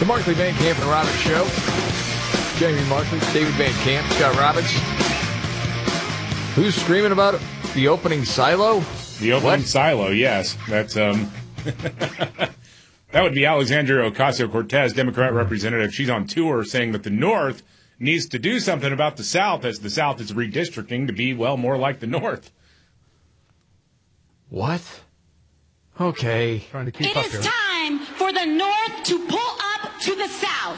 The Markley, Van Camp, and Robbins Show. Jamie Markley, David Van Camp, Scott Robbins. Who's screaming about the opening silo? The opening silo, yes. That's that would be Alexandria Ocasio-Cortez, Democrat representative. She's on tour saying that the North needs to do something about the South as the South is redistricting to be, well, more like the North. What? Okay. Trying to keep It up is here. time for the North to pull up to the South.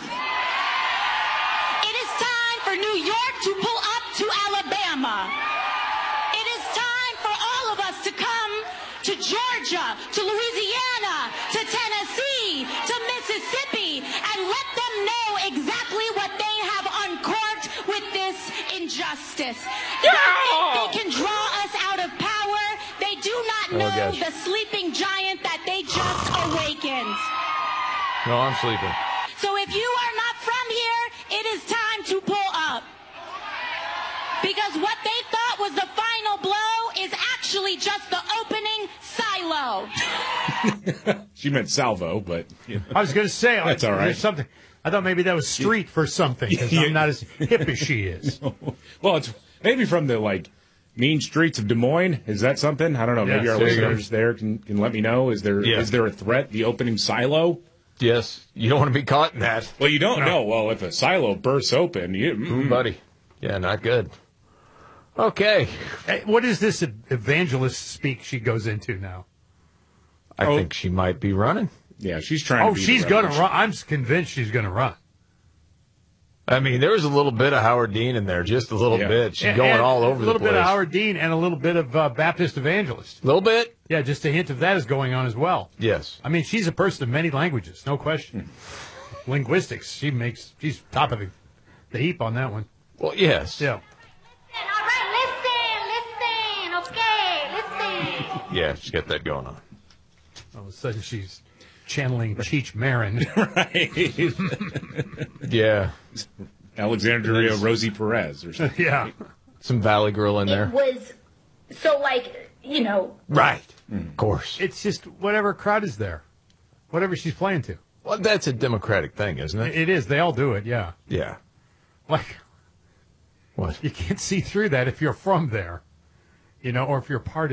It is time for New York to pull up to Alabama. It is time for all of us to come to Georgia, to Louisiana, to Tennessee, to Mississippi, and let them know exactly what they have uncorked with this injustice. They think they can draw us out of power. They do not know the sleeping giant that they just awakened. No, I'm sleeping. So if you are not from here, it is time to pull up. Because what they thought was the final blow is actually just the opening silo. She meant salvo, but I was going to say, that's all right. There's something. I thought maybe that was street for something, because I'm not as hip as she is. Well, it's maybe from the mean streets of Des Moines. Is that something? I don't know. Maybe Yes, our there you go. listeners there can let me know. Is there a threat? The opening silo? Yes. You don't want to be caught in that. Well, you don't know. Well, if a silo bursts open, Buddy. Yeah, not good. Okay. Hey, what is this evangelist speak she goes into now? I think she might be running. Yeah, she's trying to be she's the going to revolution. run. I'm convinced she's going to run. I mean, there was a little bit of Howard Dean in there, just a little bit. She's going And all over the place. A little bit of Howard Dean and a little bit of Baptist evangelist. A little bit? Yeah, just a hint of that is going on as well. Yes. I mean, she's a person of many languages, no question. Linguistics, she's top of the heap on that one. Well, yes. Yeah. All right, listen, okay, listen. Yeah, she's got that going on. All of a sudden, she's channeling Cheech Marin. Yeah. Alexandria Rosie Perez or something. Yeah. Some Valley Girl in there. It was so Right. Of course. It's just whatever crowd is there, whatever she's playing to. Well, that's a Democratic thing, isn't it? It is. They all do it, yeah. Yeah. Like, What? you can't see through that if you're from there, or if you're part of